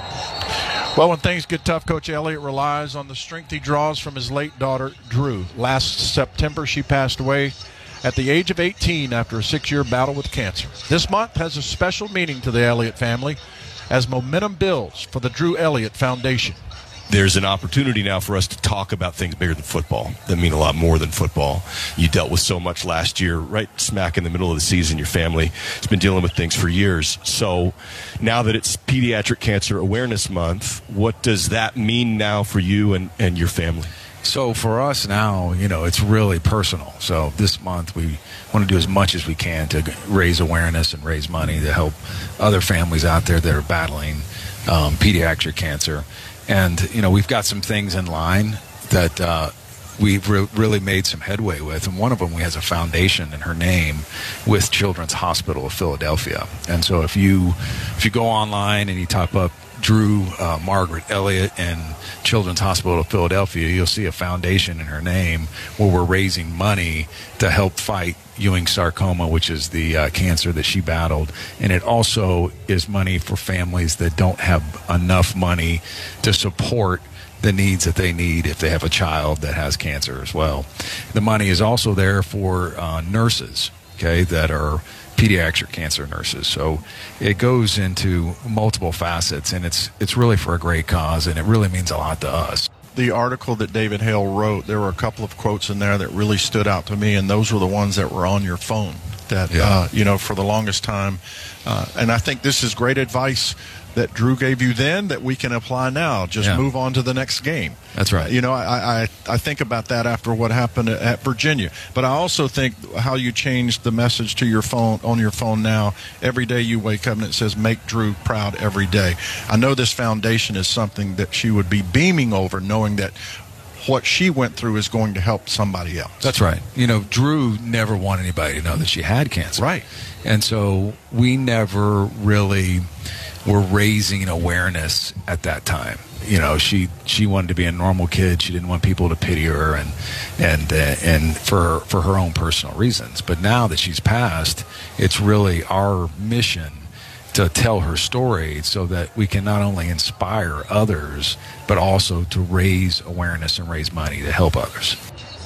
Well, when things get tough, Coach Elliott relies on the strength he draws from his late daughter, Drew. Last September, she passed away at the age of eighteen after a six-year battle with cancer. This month has a special meaning to the Elliott family as momentum builds for the Drew Elliott Foundation. There's an opportunity now for us to talk about things bigger than football that mean a lot more than football. You dealt with so much last year, right smack in the middle of the season. Your family has been dealing with things for years. So now that it's Pediatric Cancer Awareness Month, what does that mean now for you and, and your family? So for us now, you know, it's really personal. So this month we want to do as much as we can to raise awareness and raise money to help other families out there that are battling um, pediatric cancer. And, you know, we've got some things in line that uh, we've re- really made some headway with. And one of them, we has a foundation in her name with Children's Hospital of Philadelphia. And so if you if you go online and you type up Drew uh, Margaret Elliott and Children's Hospital of Philadelphia, you'll see a foundation in her name where we're raising money to help fight Ewing sarcoma, which is the uh, cancer that she battled. And it also is money for families that don't have enough money to support the needs that they need if they have a child that has cancer as well. The money is also there for uh, nurses, okay, that are pediatric cancer nurses. So it goes into multiple facets, and it's it's really for a great cause, and it really means a lot to us. The article that David Hale wrote, there were a couple of quotes in there that really stood out to me, and those were the ones that were on your phone that, yeah. uh, you know, for the longest time. Uh, and I think this is great advice that Drew gave you then that we can apply now. Just yeah. move on to the next game. That's right. Uh, you know, I, I I think about that after what happened at, at Virginia. But I also think how you changed the message to your phone, on your phone now. Every day you wake up and it says, make Drew proud every day. I know this foundation is something that she would be beaming over, knowing that what she went through is going to help somebody else. That's right. You know, Drew never wanted anybody to know that she had cancer. Right. And so we never really were raising awareness at that time. You know, she she wanted to be a normal kid. She didn't want people to pity her, and and uh, and for for her own personal reasons. But now that she's passed, it's really our mission to tell her story so that we can not only inspire others, but also to raise awareness and raise money to help others.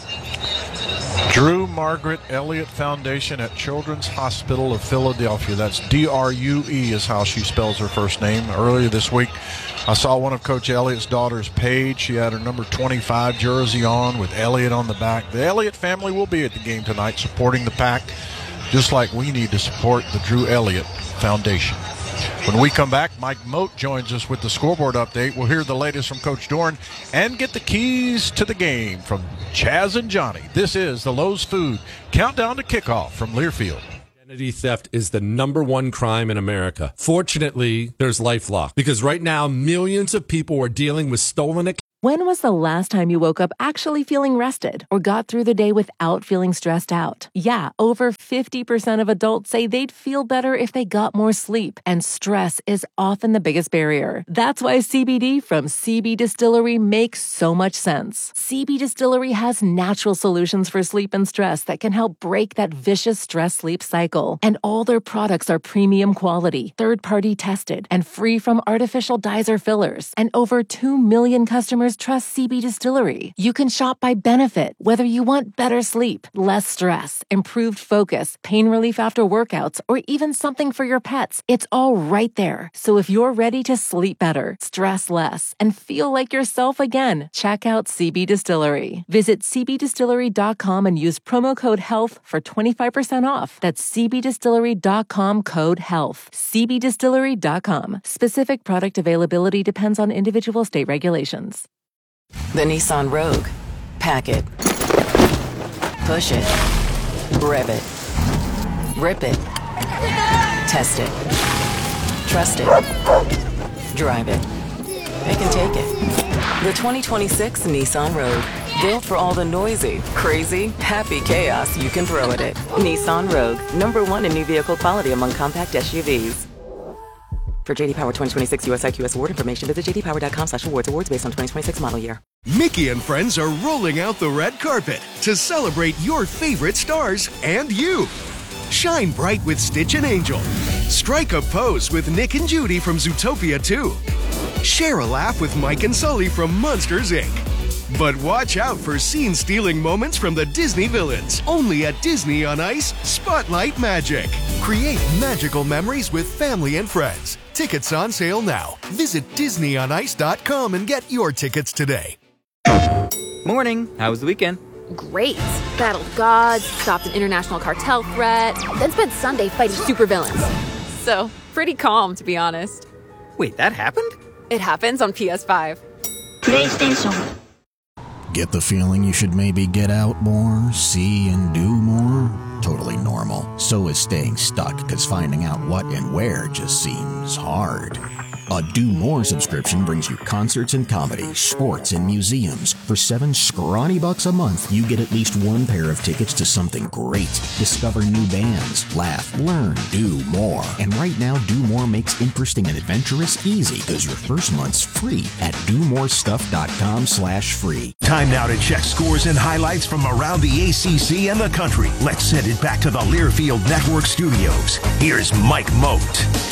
Drew Margaret Elliott Foundation at Children's Hospital of Philadelphia. That's D R U E is how she spells her first name. Earlier this week, I saw one of Coach Elliott's daughter's page. She had her number twenty-five jersey on with Elliott on the back. The Elliott family will be at the game tonight supporting the Pack. just like we need to support the Drew Elliott Foundation. When we come back, Mike Moat joins us with the scoreboard update. We'll hear the latest from Coach Doeren and get the keys to the game from Chaz and Johnny. This is the Lowe's Food Countdown to Kickoff from Learfield. Identity theft is the number one crime in America. Fortunately, there's LifeLock, because right now millions of people are dealing with stolen accounts. When was the last time you woke up actually feeling rested or got through the day without feeling stressed out? Yeah, over fifty percent of adults say they'd feel better if they got more sleep, and stress is often the biggest barrier. That's why C B D from C B Distillery makes so much sense. C B Distillery has natural solutions for sleep and stress that can help break that vicious stress-sleep cycle. And all their products are premium quality, third-party tested, and free from artificial dyes or fillers. And over two million customers trust C B Distillery. You can shop by benefit, whether you want better sleep, less stress, improved focus, pain relief after workouts, or even something for your pets. It's all right there. So if you're ready to sleep better, stress less, and feel like yourself again, check out C B Distillery. Visit c b distillery dot com and use promo code HEALTH for twenty-five percent off. That's c b distillery dot com code HEALTH. c b distillery dot com. Specific product availability depends on individual state regulations. The Nissan Rogue. Pack it. Push it. Rev it. Rip it. Test it. Trust it. Drive it. It can take it. The twenty twenty-six Nissan Rogue. Built for all the noisy, crazy, happy chaos you can throw at it. Nissan Rogue. Number one in new vehicle quality among compact S U Vs. For J D Power twenty twenty-six U S I Q S award information, visit j d power dot com slash awards. Awards based on twenty twenty-six model year. Mickey and friends are rolling out the red carpet to celebrate your favorite stars and you. Shine bright with Stitch and Angel. Strike a pose with Nick and Judy from Zootopia two. Share a laugh with Mike and Sully from Monsters, Incorporated. But watch out for scene-stealing moments from the Disney villains. Only at Disney on Ice Spotlight Magic. Create magical memories with family and friends. Tickets on sale now. Visit disney on ice dot com and get your tickets today. Morning. How was the weekend? Great. Battled gods, stopped an international cartel threat, then spent Sunday fighting supervillains. So, pretty calm, to be honest. Wait, that happened? It happens on P S five. PlayStation. Get the feeling you should maybe get out more, see and do more? Totally normal. So is staying stuck, because finding out what and where just seems hard. A Do More subscription brings you concerts and comedy, sports and museums. For seven scrawny bucks a month, you get at least one pair of tickets to something great. Discover new bands, laugh, learn, do more. And right now, Do More makes interesting and adventurous easy, because your first month's free at do more stuff dot com slash free. Time now to check scores and highlights from around the A C C and the country. Let's send it back to the Learfield Network studios. Here's Mike Moat.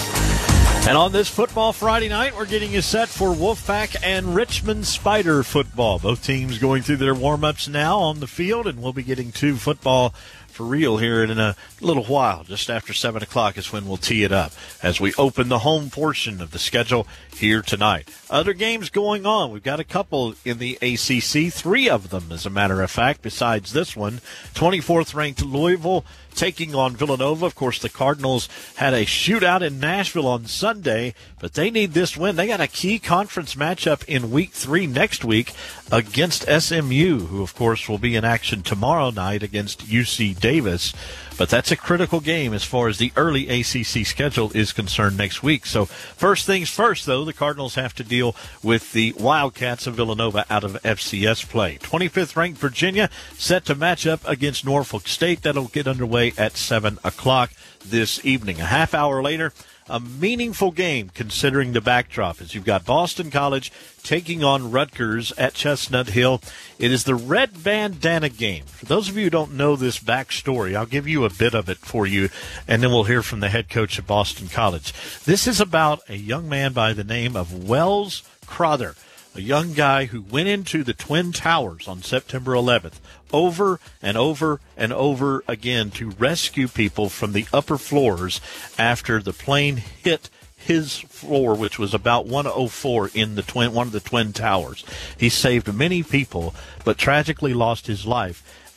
And on this Football Friday night, we're getting you set for Wolfpack and Richmond Spider football. Both teams going through their warm-ups now on the field, and we'll be getting to football for real here in a little while. Just after seven o'clock is when we'll tee it up as we open the home portion of the schedule here tonight. Other games going on. We've got a couple in the A C C, three of them, as a matter of fact, besides this one. twenty-fourth ranked Louisville taking on Villanova. Of course, the Cardinals had a shootout in Nashville on Sunday, but they need this win. They got a key conference matchup in week three next week against S M U, who, of course, will be in action tomorrow night against U C Davis. But that's a critical game as far as the early A C C schedule is concerned next week. So first things first, though, the Cardinals have to deal with the Wildcats of Villanova out of F C S play. twenty-fifth ranked Virginia set to match up against Norfolk State. That'll get underway at seven o'clock this evening. A half hour later, a meaningful game considering the backdrop, as you've got Boston College taking on Rutgers at Chestnut Hill. It is the red bandana game. For those of you who don't know this backstory, I'll give you a bit of it for you, and then we'll hear from the head coach of Boston College. This is about a young man by the name of Wells Crowther, a young guy who went into the Twin Towers on September eleventh over and over and over again to rescue people from the upper floors after the plane hit his floor, which was about one oh four in the twin, one of the Twin Towers. He saved many people, but tragically lost his life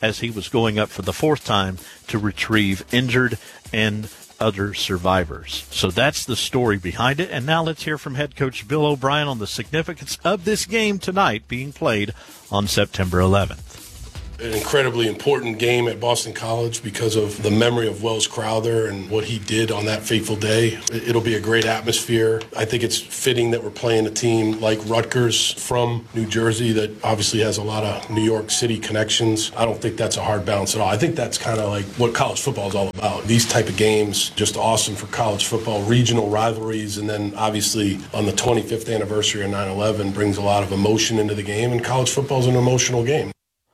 as he was going up for the fourth time to retrieve injured and other survivors. So that's the story behind it. And now let's hear from head coach Bill O'Brien on the significance of this game tonight being played on September eleventh. An incredibly important game at Boston College because of the memory of Wells Crowther and what he did on that fateful day. It'll be a great atmosphere. I think it's fitting that we're playing a team like Rutgers from New Jersey that obviously has a lot of New York City connections. I don't think that's a hard balance at all. I think that's kind of like what college football is all about. These type of games, just awesome for college football, regional rivalries, and then obviously on the twenty-fifth anniversary of nine eleven brings a lot of emotion into the game, and college football is an emotional game.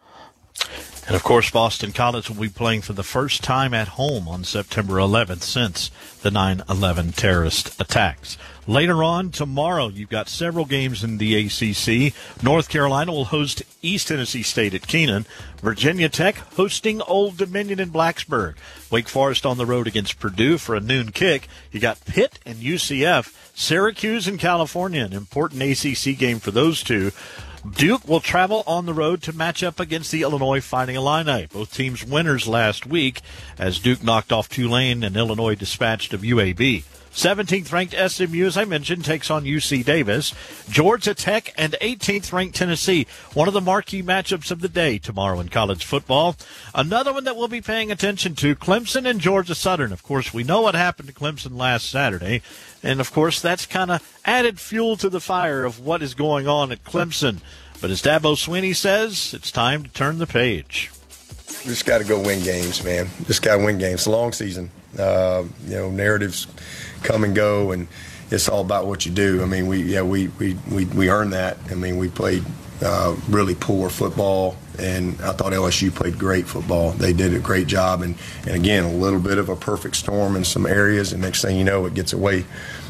And, of course, Boston College will be playing for the first time at home on September eleventh since the nine eleven terrorist attacks. Later on tomorrow, you've got several games in the A C C. North Carolina will host East Tennessee State at Kenan. Virginia Tech hosting Old Dominion in Blacksburg. Wake Forest on the road against Purdue for a noon kick. You got Pitt and U C F. Syracuse in California, an important A C C game for those two. Duke will travel on the road to match up against the Illinois Fighting Illini. Both teams winners last week as Duke knocked off Tulane and Illinois dispatched of U A B. seventeenth ranked S M U, as I mentioned, takes on U C Davis. Georgia Tech and eighteenth ranked Tennessee, one of the marquee matchups of the day tomorrow in college football. Another one that we'll be paying attention to, Clemson and Georgia Southern. Of course, we know what happened to Clemson last Saturday. And, of course, that's kind of added fuel to the fire of what is going on at Clemson. But as Dabo Swinney says, it's time to turn the page. We just got to go win games, man. Just got to win games. It's a long season. Uh, you know, narratives come and go, and it's all about what you do. I mean, we yeah we we we, we earned that. I mean, we played uh, really poor football, and I thought L S U played great football. They did a great job, and, and again, a little bit of a perfect storm in some areas, and next thing you know, it gets away.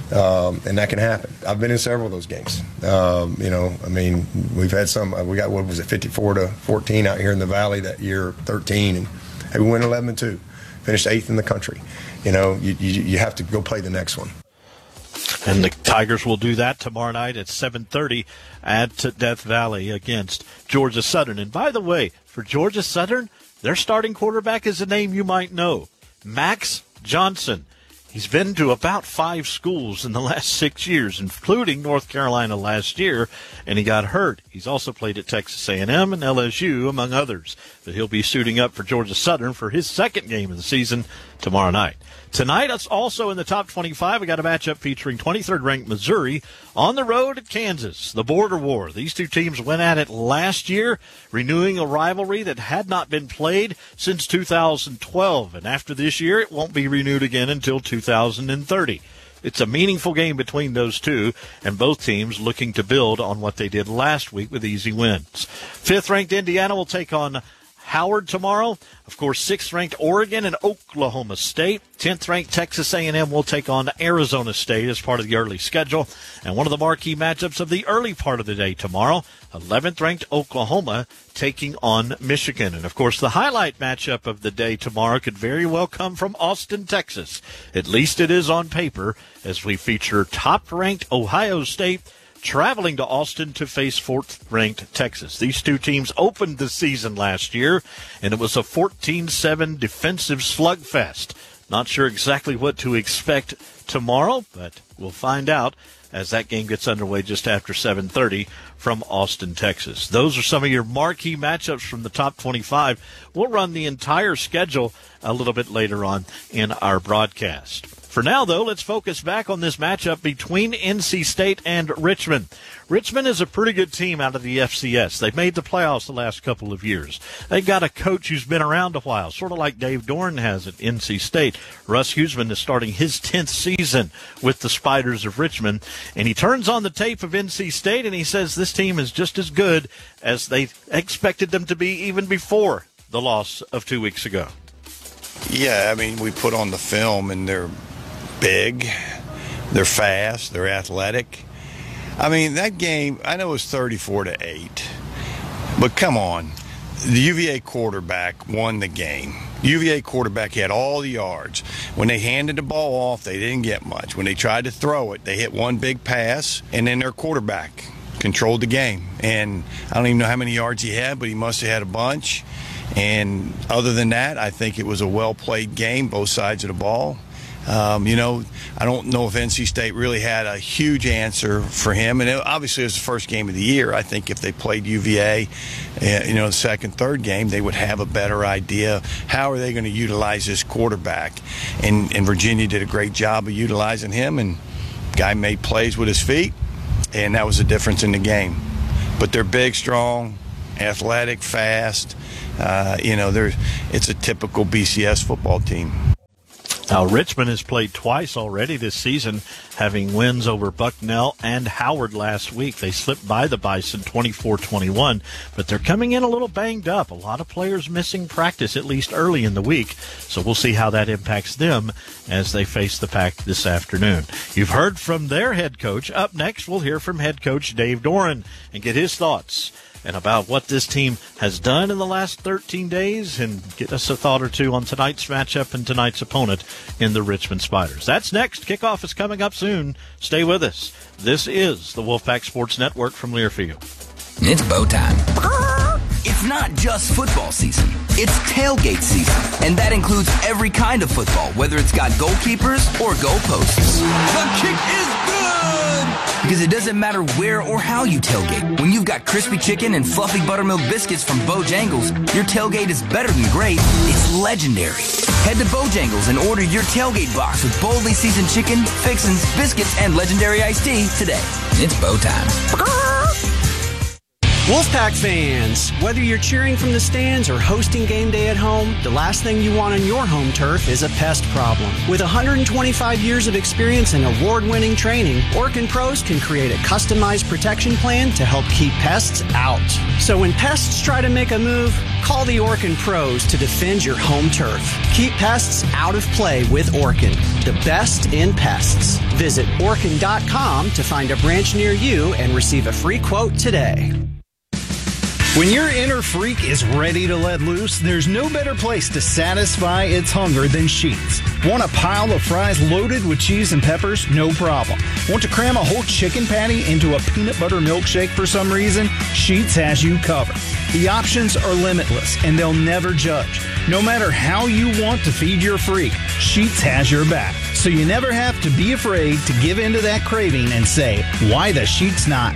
Um, and that can happen. I've been in several of those games. Um, you know, I mean, we've had some. We got what was it, fifty-four to fourteen out here in the Valley that year, thirteen, and hey, we went eleven and two, finished eighth in the country. You know, you, you you have to go play the next one. And the Tigers will do that tomorrow night at seven thirty at Death Valley against Georgia Southern. And by the way, for Georgia Southern, their starting quarterback is a name you might know, Max Johnson. He's been to about five schools in the last six years, including North Carolina last year, and he got hurt. He's also played at Texas A and M and L S U, among others. But he'll be suiting up for Georgia Southern for his second game of the season tomorrow night. Tonight, it's also in the top twenty-five. We got a matchup featuring twenty-third ranked Missouri on the road at Kansas, the border war. These two teams went at it last year, renewing a rivalry that had not been played since two thousand twelve. And after this year, it won't be renewed again until two thousand thirty. It's a meaningful game between those two, and both teams looking to build on what they did last week with easy wins. Fifth ranked Indiana will take on Howard tomorrow. Of course, sixth ranked Oregon and Oklahoma State. tenth ranked Texas A and M will take on Arizona State as part of the early schedule. And one of the marquee matchups of the early part of the day tomorrow, eleventh ranked Oklahoma taking on Michigan. And, of course, the highlight matchup of the day tomorrow could very well come from Austin, Texas. At least it is on paper, as we feature top-ranked Ohio State traveling to Austin to face fourth-ranked Texas. These two teams opened the season last year, and it was a fourteen seven defensive slugfest. Not sure exactly what to expect tomorrow, but we'll find out as that game gets underway just after seven thirty from Austin, Texas. Those are some of your marquee matchups from the top twenty-five. We'll run the entire schedule a little bit later on in our broadcast. For now, though, let's focus back on this matchup between N C State and Richmond. Richmond is a pretty good team out of the F C S. They've made the playoffs the last couple of years. They've got a coach who's been around a while, sort of like Dave Doran has at N C State. Russ Huesman is starting his tenth season with the Spiders of Richmond, and he turns on the tape of N C State, and he says this team is just as good as they expected them to be even before the loss of two weeks ago. Yeah, I mean, we put on the film, and they're big, they're fast, they're athletic. I mean, that game, I know it was thirty-four to eight, but come on. The U V A quarterback won the game. U V A quarterback had all the yards. When they handed the ball off, they didn't get much. When they tried to throw it, they hit one big pass, and then their quarterback controlled the game. And I don't even know how many yards he had, but he must have had a bunch. And other than that, I think it was a well-played game, both sides of the ball. Um, you know, I don't know if N C State really had a huge answer for him. And it, obviously, it was the first game of the year. I think if they played U V A, uh, you know, the second, third game, they would have a better idea. How are they going to utilize this quarterback? And, and Virginia did a great job of utilizing him. And guy made plays with his feet, and that was the difference in the game. But they're big, strong, athletic, fast. Uh, you know, they're, it's a typical B C S football team. Now, Richmond has played twice already this season, having wins over Bucknell and Howard last week. They slipped by the Bison twenty-four twenty-one, but they're coming in a little banged up. A lot of players missing practice, at least early in the week. So we'll see how that impacts them as they face the Pack this afternoon. You've heard from their head coach. Up next, we'll hear from head coach Dave Doeren and get his thoughts and about what this team has done in the last thirteen days, and get us a thought or two on tonight's matchup and tonight's opponent in the Richmond Spiders. That's next. Kickoff is coming up soon. Stay with us. This is the Wolfpack Sports Network from Learfield. It's bow time. It's not just football season. It's tailgate season, and that includes every kind of football, whether it's got goalkeepers or goalposts. The kick is good! Because it doesn't matter where or how you tailgate. When you've got crispy chicken and fluffy buttermilk biscuits from Bojangles, your tailgate is better than great. It's legendary. Head to Bojangles and order your tailgate box with boldly seasoned chicken, fixins, biscuits, and legendary iced tea today. It's bow time. Wolfpack fans, whether you're cheering from the stands or hosting game day at home, the last thing you want on your home turf is a pest problem. With one hundred twenty-five years of experience and award-winning training, Orkin Pros can create a customized protection plan to help keep pests out. So when pests try to make a move, call the Orkin Pros to defend your home turf. Keep pests out of play with Orkin, the best in pests. Visit Orkin dot com to find a branch near you and receive a free quote today. When your inner freak is ready to let loose, there's no better place to satisfy its hunger than Sheetz. Want a pile of fries loaded with cheese and peppers? No problem. Want to cram a whole chicken patty into a peanut butter milkshake for some reason? Sheetz has you covered. The options are limitless, and they'll never judge. No matter how you want to feed your freak, Sheetz has your back. So you never have to be afraid to give in to that craving and say, why the Sheetz not?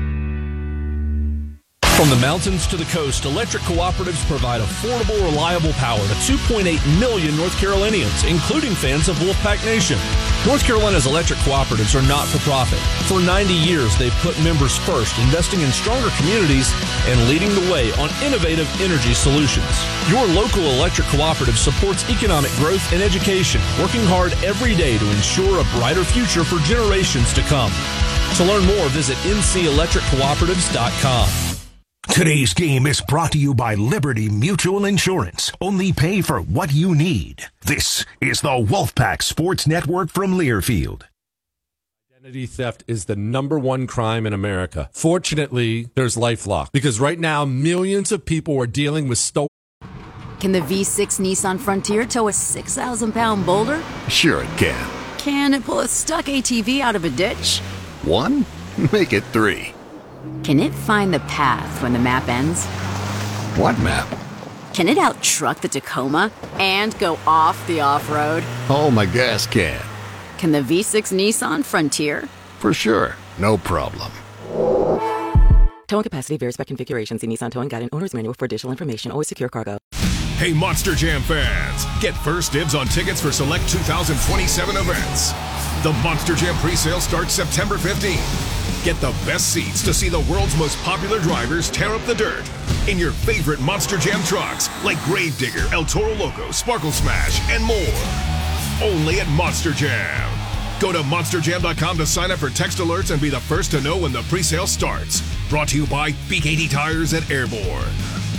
From the mountains to the coast, electric cooperatives provide affordable, reliable power to two point eight million North Carolinians, including fans of Wolfpack Nation. North Carolina's electric cooperatives are not for profit. For ninety years, they've put members first, investing in stronger communities and leading the way on innovative energy solutions. Your local electric cooperative supports economic growth and education, working hard every day to ensure a brighter future for generations to come. To learn more, visit N C electric cooperatives dot com. Today's game is brought to you by Liberty Mutual Insurance. Only pay for what you need. This is the Wolfpack Sports Network from Learfield. Identity theft is the number one crime in America. Fortunately, there's LifeLock, because right now millions of people are dealing with stolen. Can the V six Nissan Frontier tow a six thousand pound boulder? Sure it can. Can it pull a stuck A T V out of a ditch? One? Make it three. Can it find the path when the map ends? What map? Can it out-truck the Tacoma and go off the off-road? Oh, my gas can. Can the V six Nissan Frontier? For sure. No problem. Towing capacity varies by configuration. See Nissan Towing Guide and Owner's Manual for additional information. Always secure cargo. Hey, Monster Jam fans! Get first dibs on tickets for select two thousand twenty-seven events. The Monster Jam pre-sale starts September fifteenth. Get the best seats to see the world's most popular drivers tear up the dirt in your favorite Monster Jam trucks like Gravedigger, El Toro Loco, Sparkle Smash, and more. Only at Monster Jam. Go to monster jam dot com to sign up for text alerts and be the first to know when the pre-sale starts. Brought to you by B K D Tires at Airborne.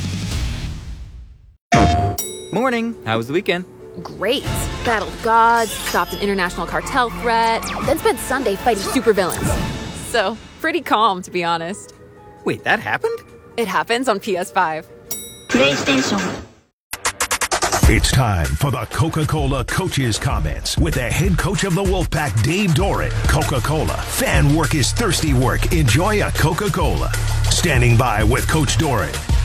Morning. How was the weekend? Great. Battled gods, stopped an international cartel threat, then spent Sunday fighting supervillains. So, pretty calm, to be honest. Wait, that happened? It happens on P S five. PlayStation. It's time for the Coca-Cola Coaches Comments with the head coach of the Wolfpack, Dave Doeren. Coca-Cola. Fan work is thirsty work. Enjoy a Coca-Cola. Standing by with Coach Doeren,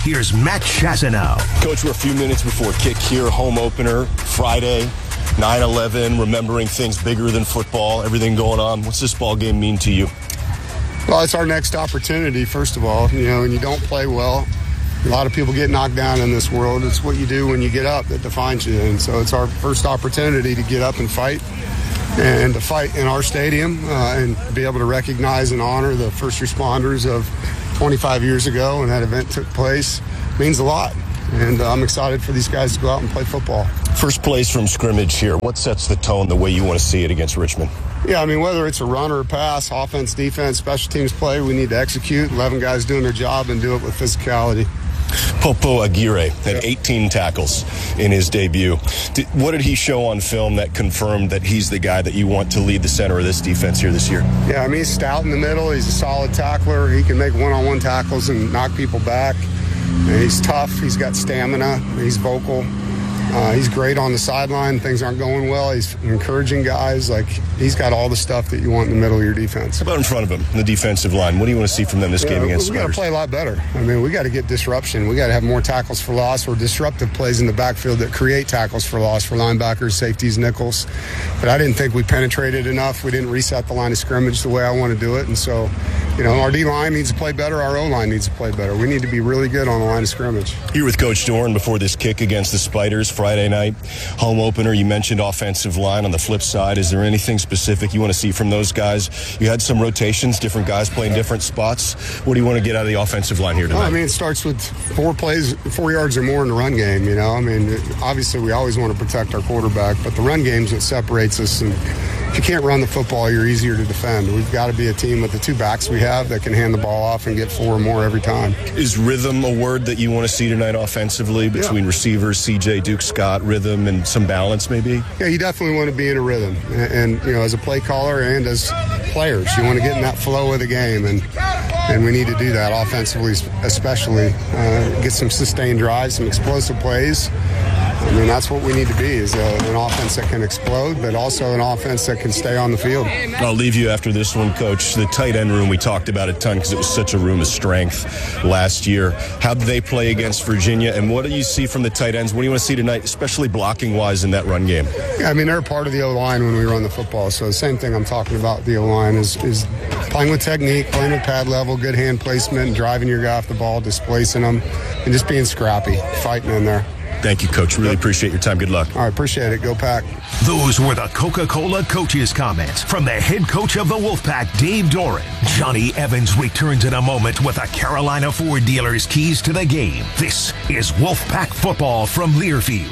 here's Matt Chazanow. Coach, we're a few minutes before kick here, home opener, Friday, nine eleven, remembering things bigger than football, everything going on. What's this ball game mean to you? Well, it's our next opportunity, first of all. You know, when you don't play well, a lot of people get knocked down in this world. It's what you do when you get up that defines you. And so it's our first opportunity to get up and fight, and to fight in our stadium, uh, and be able to recognize and honor the first responders of twenty-five years ago when that event took place means a lot. And uh, I'm excited for these guys to go out and play football. First plays from scrimmage here. What sets the tone the way you want to see it against Richmond? Yeah, I mean, whether it's a run or a pass, offense, defense, special teams play, we need to execute. eleven guys doing their job and do it with physicality. Popo Aguirre had eighteen tackles in his debut. Did, what did he show on film that confirmed that he's the guy that you want to lead the center of this defense here this year? Yeah, I mean, he's stout in the middle. He's a solid tackler. He can make one-on-one tackles and knock people back. And he's tough. He's got stamina. He's vocal. Uh, he's great on the sideline. Things aren't going well. He's encouraging guys. Like, he's got all the stuff that you want in the middle of your defense. How about in front of him, the defensive line? What do you want to see from them this yeah, game against we got to Spiders? play a lot better. I mean, we got to get disruption. We got to have more tackles for loss or disruptive plays in the backfield that create tackles for loss for linebackers, safeties, nickels. But I didn't think we penetrated enough. We didn't reset the line of scrimmage the way I want to do it. And so, you know, our D-line needs to play better. Our O-line needs to play better. We need to be really good on the line of scrimmage. Here with Coach Doran before this kick against the Spiders Friday night. Home opener, you mentioned offensive line. On the flip side, is there anything specific you want to see from those guys? You had some rotations, different guys playing different spots. What do you want to get out of the offensive line here tonight? Well, I mean, it starts with four plays, four yards or more in the run game, you know. I mean, obviously we always want to protect our quarterback, but the run game's what separates us. And if you can't run the football, you're easier to defend. We've got to be a team with the two backs we have that can hand the ball off and get four or more every time. Is rhythm a word that you want to see tonight offensively between yeah. receivers, C J, Duke Scott, rhythm, and some balance maybe? Yeah, you definitely want to be in a rhythm. And, and you know, as a play caller and as players, you want to get in that flow of the game. And and we need to do that offensively especially. Uh, get some sustained drives, some explosive plays. I mean, that's what we need to be, is a, an offense that can explode, but also an offense that can stay on the field. I'll leave you after this one, Coach. The tight end room we talked about a ton because it was such a room of strength last year. How did they play against Virginia, and what do you see from the tight ends? What do you want to see tonight, especially blocking-wise in that run game? Yeah, I mean, they're part of the O-line when we run the football, so the same thing I'm talking about the O-line is, is playing with technique, playing with pad level, good hand placement, driving your guy off the ball, displacing them, and just being scrappy, fighting in there. Thank you, Coach. Really appreciate your time. Good luck. All right, appreciate it. Go Pack. Those were the Coca-Cola coaches' comments from the head coach of the Wolfpack, Dave Doran. Johnny Evans returns in a moment with a Carolina Ford dealer's keys to the game. This is Wolfpack football from Learfield.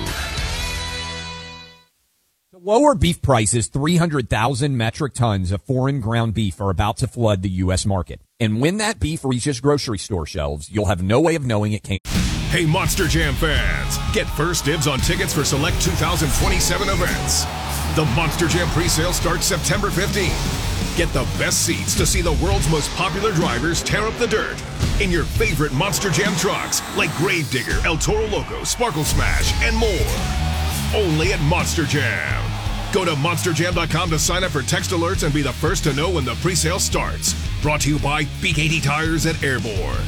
Lower beef prices, three hundred thousand metric tons of foreign ground beef are about to flood the U S market. And when that beef reaches grocery store shelves, you'll have no way of knowing it came. Hey, Monster Jam fans, get first dibs on tickets for select two thousand twenty-seven events. The Monster Jam presale starts September fifteenth. Get the best seats to see the world's most popular drivers tear up the dirt in your favorite Monster Jam trucks like Gravedigger, El Toro Loco, Sparkle Smash, and more. Only at Monster Jam. Go to monster jam dot com to sign up for text alerts and be the first to know when the presale starts. Brought to you by B K T Tires at Airborne.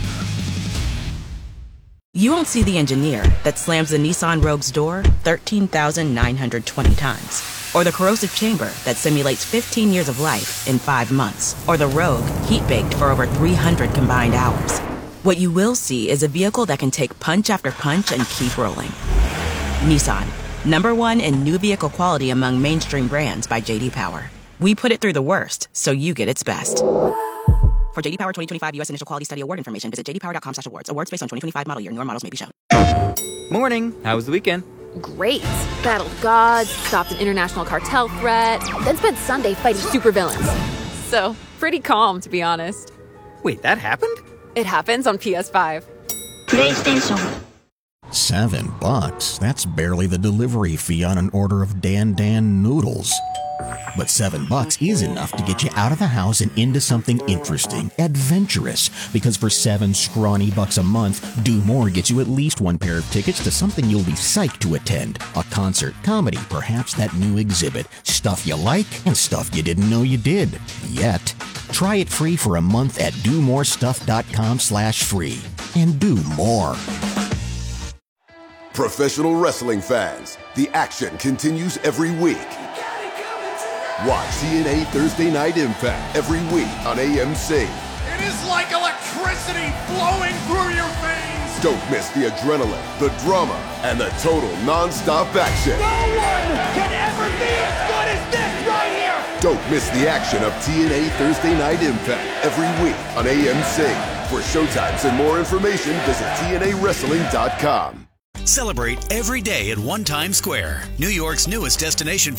You won't see the engineer that slams the Nissan Rogue's door thirteen thousand nine hundred twenty times. Or the corrosive chamber that simulates fifteen years of life in five months. Or the Rogue heat-baked for over three hundred combined hours. What you will see is a vehicle that can take punch after punch and keep rolling. Nissan. Number one in new vehicle quality among mainstream brands by J D Power. We put it through the worst, so you get its best. For J D Power twenty twenty-five U S Initial Quality Study Award information, visit j d power dot com slash awards. Awards based on twenty twenty-five model year. Newer models may be shown. Morning. How was the weekend? Great. Battled gods, stopped an international cartel threat, then spent Sunday fighting supervillains. So, pretty calm, to be honest. Wait, that happened? It happens on P S five. PlayStation. Seven bucks? That's barely the delivery fee on an order of Dan Dan noodles. But seven bucks is enough to get you out of the house and into something interesting, adventurous. Because for seven scrawny bucks a month, Do More gets you at least one pair of tickets to something you'll be psyched to attend. A concert, comedy, perhaps that new exhibit. Stuff you like and stuff you didn't know you did. Yet. Try it free for a month at do more stuff dot com slash free. and do more. Professional wrestling fans, the action continues every week. Watch T N A Thursday Night Impact every week on A M C. It is like electricity flowing through your veins. Don't miss the adrenaline, the drama, and the total non-stop action. No one can ever be as good as this right here. Don't miss the action of T N A Thursday Night Impact every week on A M C. For showtimes and more information, visit T N A wrestling dot com. Celebrate every day at One Times Square, New York's newest destination